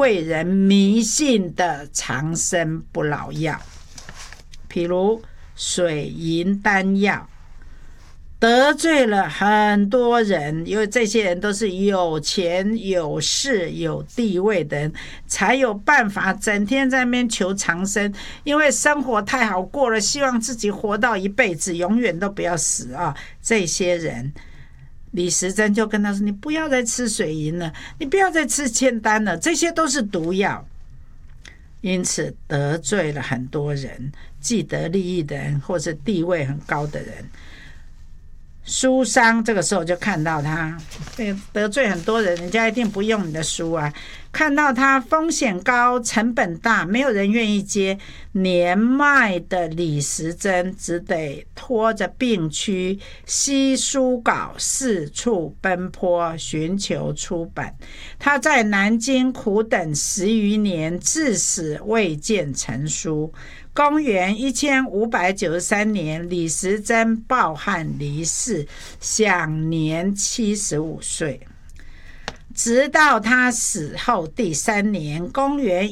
贵人迷信的长生不老药，譬如水银丹药，得罪了很多人，因为这些人都是有钱有势有地位的人，才有办法整天在那边求长生，因为生活太好过了，希望自己活到一辈子，永远都不要死啊！这些人，李时珍就跟他说：“你不要再吃水银了，你不要再吃仙丹了，这些都是毒药。”因此得罪了很多人，既得利益的人，或是地位很高的人。书商这个时候就看到他得罪很多人，人家一定不用你的书啊。看到他风险高，成本大，没有人愿意接，年迈的李时珍只得拖着病躯，吸书稿，四处奔波，寻求出版。他在南京苦等10余年，至死未见成书。公元1593年，李时珍暴汗离世，享年75岁。直到他死后第3年，公元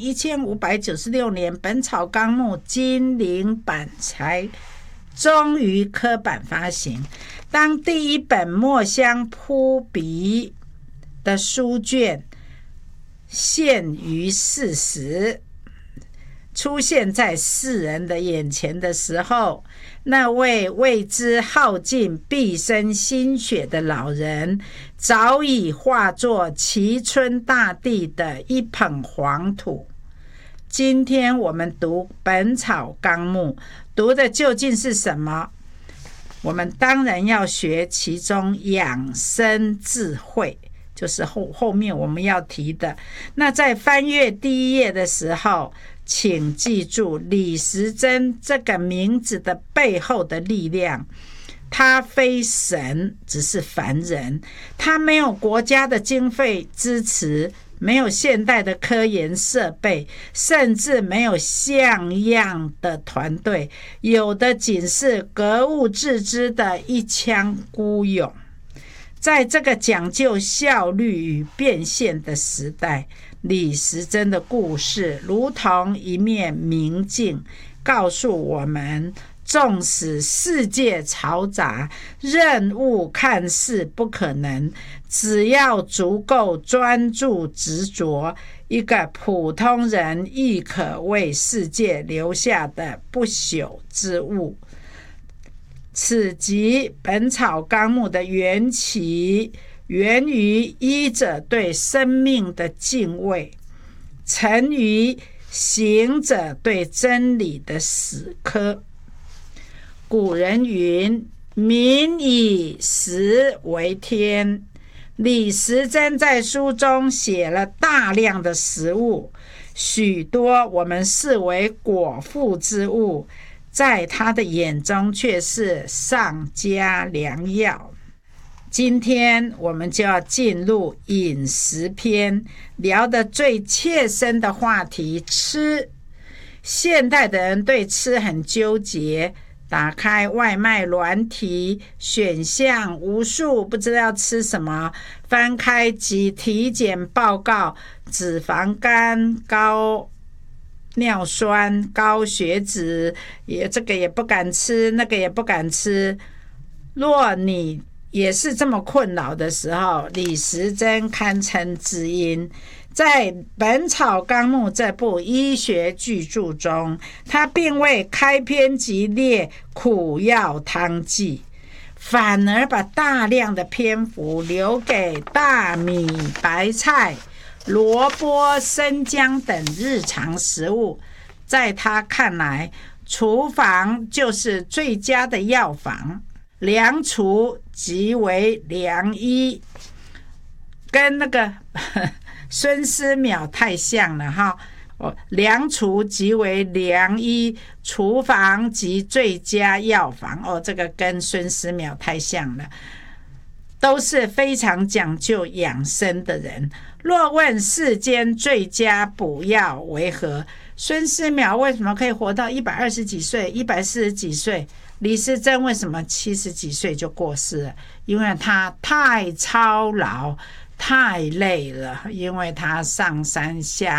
1596年，《本草纲目》金陵版才终于刻版发行。当第一本墨香扑鼻的书卷现于世时，出现在世人的眼前的时候，那位为之耗尽毕生心血的老人，早已化作齐春大地的一捧黄土。今天我们读《本草纲目》，读的究竟是什么？我们当然要学其中养生智慧，就是后面我们要提的。那在翻阅第1页的时候，请记住李时珍这个名字的背后的力量。他非神，只是凡人，他没有国家的经费支持，没有现代的科研设备，甚至没有像样的团队，有的仅是格物致知的一腔孤勇。在这个讲究效率与变现的时代，李时珍的故事如同一面明镜，告诉我们，纵使世界嘈杂，任务看似不可能，只要足够专注执着，一个普通人亦可为世界留下的不朽之物。此即《本草纲目》的缘起，源于医者对生命的敬畏，成于行者对真理的死磕。古人云：民以食为天。李时珍在书中写了大量的食物，许多我们视为果腹之物，在他的眼中却是上佳良药。今天我们就要进入饮食篇，聊的最切身的话题，吃。现代的人对吃很纠结，打开外卖软体，选项无数，不知道吃什么。翻开体检报告，脂肪肝、高尿酸、高血脂，这个也不敢吃，那个也不敢吃。若你也是这么困扰的时候，李时珍堪称知音。在《本草纲目》这部医学巨著中，他并未开篇即列苦药汤剂，反而把大量的篇幅留给大米、白菜、萝卜、生姜等日常食物。在他看来，厨房就是最佳的药房，良厨即为良医，跟那个孙思邈太像了哈。良厨即为良医，厨房即最佳药房。这个跟孙思邈太像了，都是非常讲究养生的人。若问世间最佳补药为何，孙思邈为什么可以活到120几岁、140几岁？李时珍为什么70几岁就过世了？因为他太操劳，太累了，因为他上山下